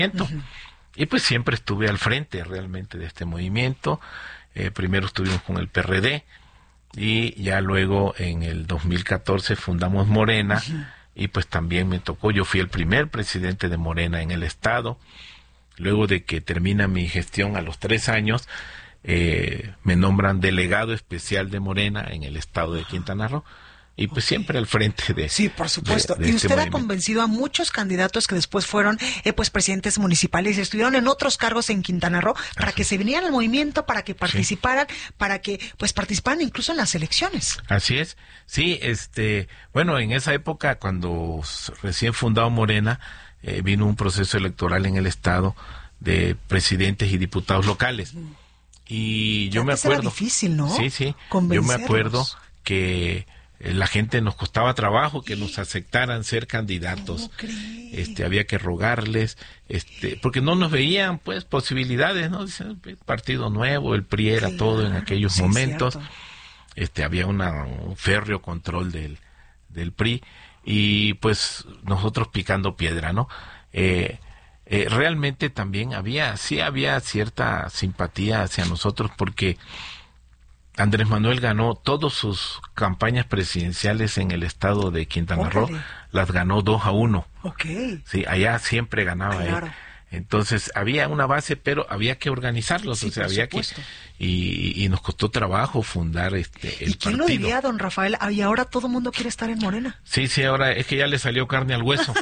Uh-huh. Y pues siempre estuve al frente realmente de este movimiento. Primero estuvimos con el PRD y ya luego en el 2014 fundamos Morena. Uh-huh. Y pues también me tocó, yo fui el primer presidente de Morena en el estado. Luego de que termina mi gestión a los 3 años, me nombran delegado especial de Morena en el estado de Quintana Roo. Y pues siempre al frente de... Sí, por supuesto. Y usted ha convencido a muchos candidatos que después fueron pues presidentes municipales y estuvieron en otros cargos en Quintana Roo para que se vinieran al movimiento, para que participaran, para que pues participaran incluso en las elecciones. Así es. Sí, bueno, en esa época cuando recién fundado Morena, vino un proceso electoral en el estado de presidentes y diputados locales. Y yo me acuerdo... Era difícil, ¿no? Sí, sí. Yo me acuerdo que la gente nos costaba trabajo que nos aceptaran ser candidatos. Había que rogarles, porque no nos veían pues posibilidades, ¿no? Dicen, Partido Nuevo, el PRI era todo en aquellos momentos. Había un férreo control del PRI y pues nosotros picando piedra, ¿no? Realmente también había cierta simpatía hacia nosotros porque Andrés Manuel ganó todas sus campañas presidenciales en el estado de Quintana Roo, las ganó 2-1. Okay. Sí, allá siempre ganaba él. Entonces había una base, pero había que organizarlos, sí, o sea, había que y nos costó trabajo fundar el partido. ¿Y quién lo diría, don Rafael? Y ahora todo el mundo quiere estar en Morena. Sí, ahora es que ya le salió carne al hueso.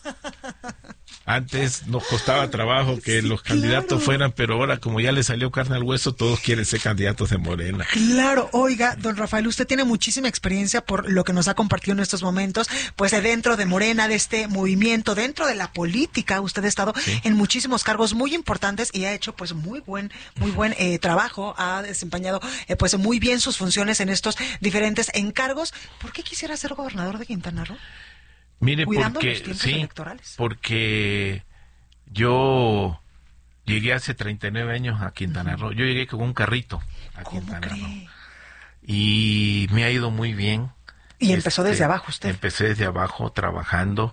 Antes nos costaba trabajo que los candidatos fueran, pero ahora como ya le salió carne al hueso, todos quieren ser candidatos de Morena. Claro, oiga, don Rafael, usted tiene muchísima experiencia por lo que nos ha compartido en estos momentos, pues dentro de Morena, de este movimiento, dentro de la política, usted ha estado en muchísimos cargos muy importantes y ha hecho pues muy buen trabajo, ha desempeñado pues muy bien sus funciones en estos diferentes encargos. ¿Por qué quisiera ser gobernador de Quintana Roo? Mire, cuidando los tiempos electorales. Porque yo llegué hace 39 años a Quintana Roo. Yo llegué con un carrito a Quintana Roo. Y me ha ido muy bien. Y empezó desde abajo usted. Empecé desde abajo trabajando.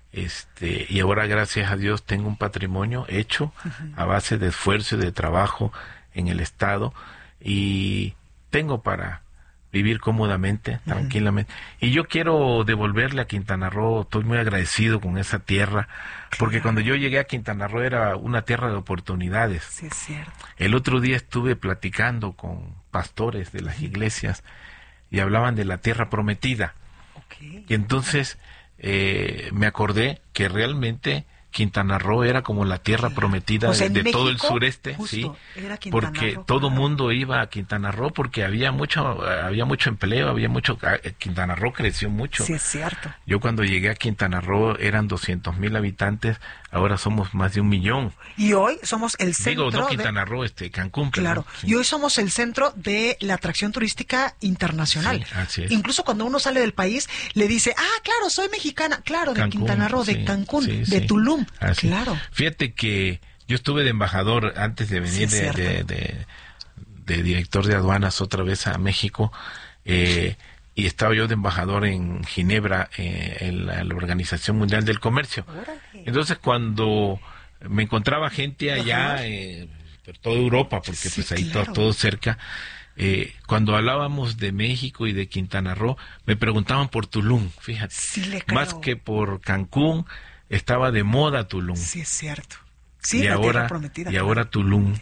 Y ahora, gracias a Dios, tengo un patrimonio hecho a base de esfuerzo y de trabajo en el estado. Y tengo para vivir cómodamente, tranquilamente. Y yo quiero devolverle a Quintana Roo, estoy muy agradecido con esa tierra, porque cuando yo llegué a Quintana Roo era una tierra de oportunidades. Sí, es cierto. El otro día estuve platicando con pastores de las iglesias y hablaban de la tierra prometida. Y entonces me acordé que realmente Quintana Roo era como la tierra prometida de México, todo el sureste, sí, porque todo mundo iba a Quintana Roo porque había mucho empleo, Quintana Roo creció mucho. Sí, es cierto. Yo cuando llegué a Quintana Roo eran 200,000 habitantes, ahora somos más de 1 millón. Y hoy somos el centro no Quintana Roo, Cancún. Claro, sí. Y hoy somos el centro de la atracción turística internacional. Sí, así es. Incluso cuando uno sale del país, le dice, claro, soy mexicana, claro, de Cancún, Quintana Roo, de Cancún, de Tulum. Así. Claro. Fíjate que yo estuve de embajador antes de venir de director de aduanas otra vez a México, y estaba yo de embajador en Ginebra, en la Organización Mundial del Comercio. Entonces cuando me encontraba gente allá, por toda Europa, porque pues ahí todo cerca, cuando hablábamos de México y de Quintana Roo, me preguntaban por Tulum, fíjate, más que por Cancún. Estaba de moda Tulum. Sí, es cierto. Sí, y ahora Tulum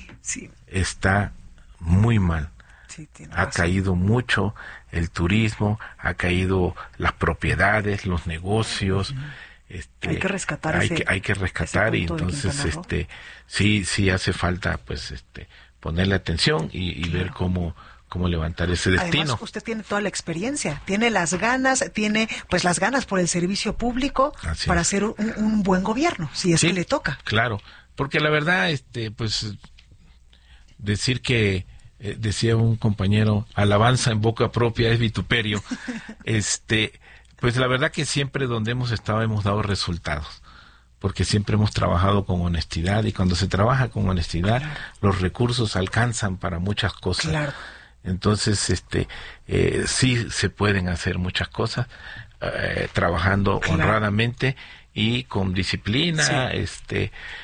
está muy mal. Sí, ha caído mucho el turismo, ha caído las propiedades, los negocios. Hay que rescatar hay que rescatar, y entonces sí hace falta pues ponerle atención y ver cómo levantar ese destino. Además, usted tiene toda la experiencia, tiene las ganas por el servicio público. Así para hacer un buen gobierno, si es que le toca. Claro, porque la verdad, pues decir que decía un compañero, alabanza en boca propia es vituperio. Pues la verdad que siempre donde hemos estado hemos dado resultados, porque siempre hemos trabajado con honestidad, y cuando se trabaja con honestidad, los recursos alcanzan para muchas cosas. Claro. Entonces, sí se pueden hacer muchas cosas trabajando honradamente y con disciplina,